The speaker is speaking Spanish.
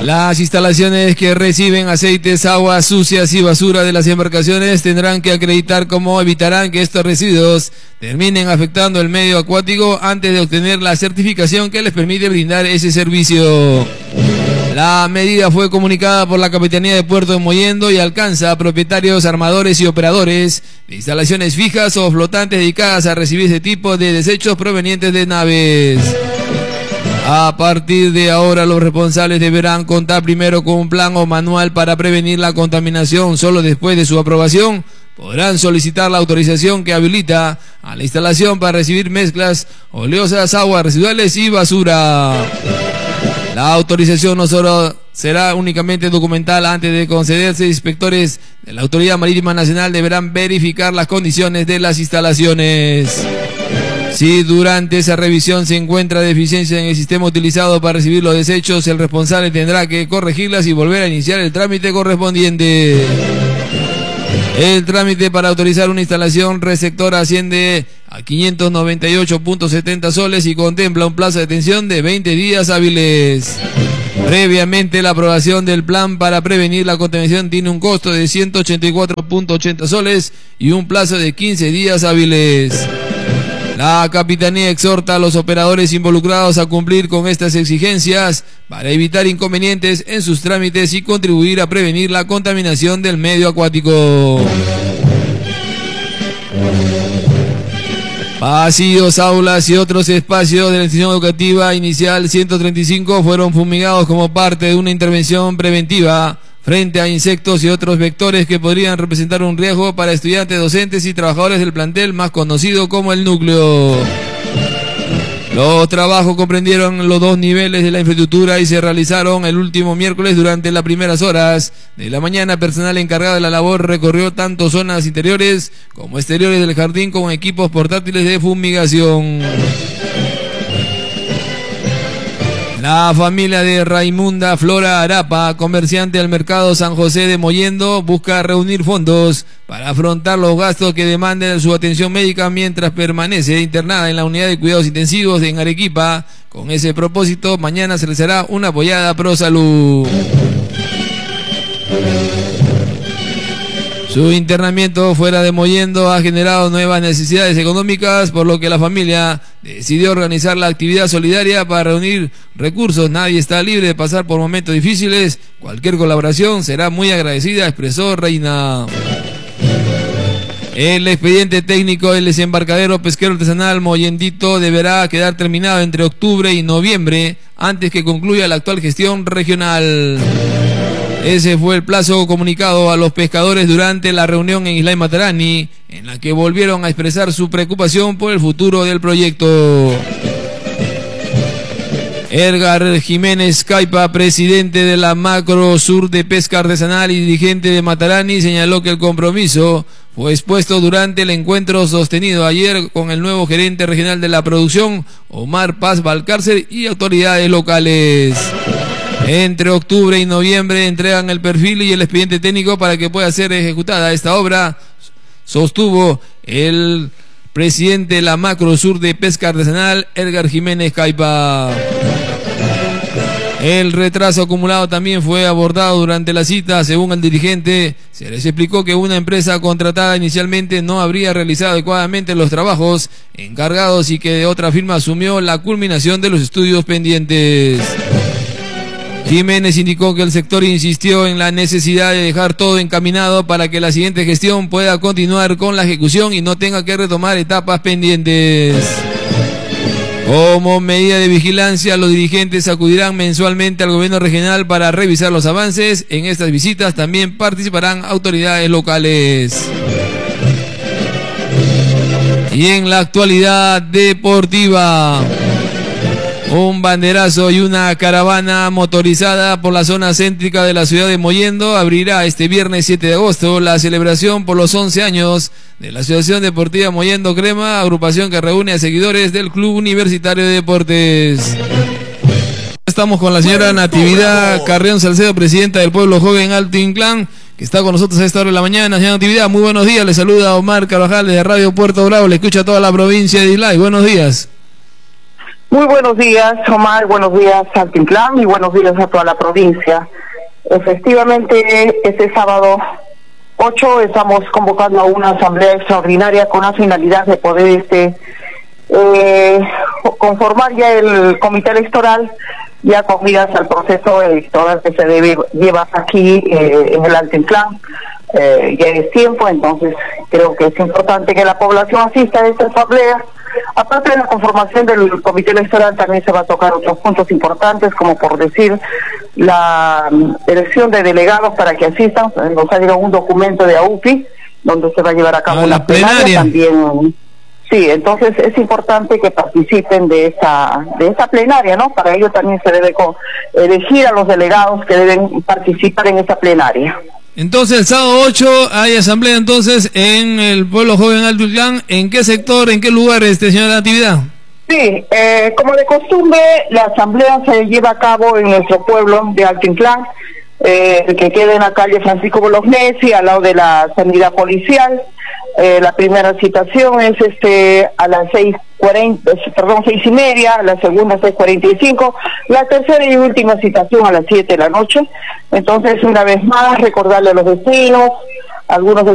Las instalaciones que reciben aceites, aguas sucias y basura de las embarcaciones tendrán que acreditar cómo evitarán que estos residuos terminen afectando el medio acuático antes de obtener la certificación que les permite brindar ese servicio. La medida fue comunicada por la Capitanía de Puerto de Mollendo y alcanza a propietarios, armadores y operadores de instalaciones fijas o flotantes dedicadas a recibir ese tipo de desechos provenientes de naves. A partir de ahora, los responsables deberán contar primero con un plan o manual para prevenir la contaminación. Solo después de su aprobación podrán solicitar la autorización que habilita a la instalación para recibir mezclas oleosas, aguas residuales y basura. La autorización no solo será únicamente documental. Antes de concederse, inspectores de la Autoridad Marítima Nacional deberán verificar las condiciones de las instalaciones. Si durante esa revisión se encuentra deficiencia en el sistema utilizado para recibir los desechos, el responsable tendrá que corregirlas y volver a iniciar el trámite correspondiente. El trámite para autorizar una instalación receptora asciende a 598.70 soles y contempla un plazo de atención de 20 días hábiles. Previamente, la aprobación del plan para prevenir la contaminación tiene un costo de 184.80 soles y un plazo de 15 días hábiles. La Capitanía exhorta a los operadores involucrados a cumplir con estas exigencias para evitar inconvenientes en sus trámites y contribuir a prevenir la contaminación del medio acuático. Pasillos, aulas y otros espacios de la institución educativa inicial 135 fueron fumigados como parte de una intervención preventiva frente a insectos y otros vectores que podrían representar un riesgo para estudiantes, docentes y trabajadores del plantel más conocido como el núcleo. Los trabajos comprendieron los dos niveles de la infraestructura y se realizaron el último miércoles durante las primeras horas de la mañana. Personal encargado de la labor recorrió tanto zonas interiores como exteriores del jardín con equipos portátiles de fumigación. La familia de Raimunda Flora Arapa, comerciante del mercado San José de Mollendo, busca reunir fondos para afrontar los gastos que demanden su atención médica mientras permanece internada en la unidad de cuidados intensivos en Arequipa. Con ese propósito, mañana se realizará una apoyada pro salud. Su internamiento fuera de Mollendo ha generado nuevas necesidades económicas, por lo que la familia decidió organizar la actividad solidaria para reunir recursos. Nadie está libre de pasar por momentos difíciles. Cualquier colaboración será muy agradecida, expresó Reina. El expediente técnico del desembarcadero pesquero artesanal Mollendito deberá quedar terminado entre octubre y noviembre, antes que concluya la actual gestión regional. Ese fue el plazo comunicado a los pescadores durante la reunión en Islay Matarani, en la que volvieron a expresar su preocupación por el futuro del proyecto. Edgar Jiménez Caipa, presidente de la Macro Sur de Pesca Artesanal y dirigente de Matarani, señaló que el compromiso fue expuesto durante el encuentro sostenido ayer con el nuevo gerente regional de la producción, Omar Paz Valcárcel, y autoridades locales. Entre octubre y noviembre entregan el perfil y el expediente técnico para que pueda ser ejecutada esta obra, sostuvo el presidente de la Macro Sur de Pesca Artesanal, Edgar Jiménez Caipa. El retraso acumulado también fue abordado durante la cita. Según el dirigente, se les explicó que una empresa contratada inicialmente no habría realizado adecuadamente los trabajos encargados y que otra firma asumió la culminación de los estudios pendientes. Jiménez indicó que el sector insistió en la necesidad de dejar todo encaminado para que la siguiente gestión pueda continuar con la ejecución y no tenga que retomar etapas pendientes. Como medida de vigilancia, los dirigentes acudirán mensualmente al gobierno regional para revisar los avances. En estas visitas también participarán autoridades locales. Y en la actualidad deportiva, un banderazo y una caravana motorizada por la zona céntrica de la ciudad de Mollendo abrirá este viernes 7 de agosto la celebración por los 11 años de la Asociación Deportiva Mollendo Crema, agrupación que reúne a seguidores del Club Universitario de Deportes. Estamos con la señora Natividad Carrión Salcedo, presidenta del Pueblo Joven Alto Inclán, que está con nosotros a esta hora de la mañana. Señora Natividad, muy buenos días. Le saluda Omar Carvajal de Radio Puerto Bravo. Le escucha toda la provincia de Islay. Buenos días. Muy buenos días, Omar, buenos días, Altinclán, y buenos días a toda la provincia. Efectivamente, este sábado 8 estamos convocando a una asamblea extraordinaria con la finalidad de poder conformar ya el comité electoral, ya con miras al proceso electoral que se debe llevar aquí en el Altinclán. Ya es tiempo, entonces creo que es importante que la población asista a esta asamblea. Aparte de la conformación del comité electoral, también se va a tocar otros puntos importantes, como por decir la elección de delegados para que asistan. Nos ha llegado un documento de AUPI donde se va a llevar a cabo una plenaria también. Sí, entonces es importante que participen de esta plenaria, ¿no? Para ello también se debe elegir a los delegados que deben participar en esta plenaria. Entonces, el sábado 8 hay asamblea entonces en el Pueblo Joven Altinclán. ¿En qué sector, en qué lugar, señora Natividad? Sí, como de costumbre, la asamblea se lleva a cabo en nuestro pueblo de Altinclán, que queda en la calle Francisco Bolognesi, al lado de la sanidad policial. La primera citación es a las 6:30, la segunda 6:45, la tercera y última citación a las 7 de la noche. Entonces, una vez más, recordarle a los vecinos, algunos